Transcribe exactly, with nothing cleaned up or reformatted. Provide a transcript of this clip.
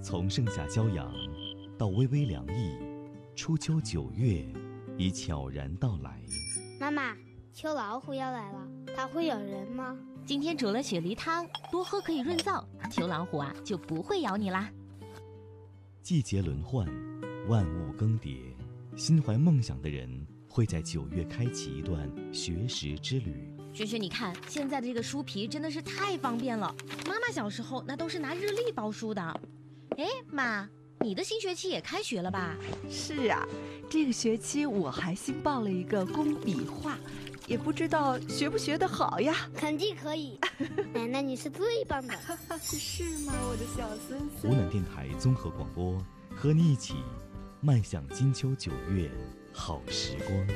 从盛夏骄阳到微微凉意，初秋九月已悄然到来。 妈妈，秋老虎要来了，它会咬人吗？ 今天煮了雪梨汤，多喝可以润燥，秋老虎啊就不会咬你啦。 季节轮换，万物更迭，心怀梦想的人会在九月开启一段学识之旅。 轩轩，你看现在的这个书皮真的是太方便了，妈妈小时候那都是拿日历包书的。哎，妈，你的新学期也开学了吧？ 是啊，这个学期我还新报了一个工笔画，也不知道学不学得好呀。 肯定可以，奶奶你是最棒的。 是吗，我的小孙子？ 湖南电台综合广播，和你一起迈向金秋九月好时光。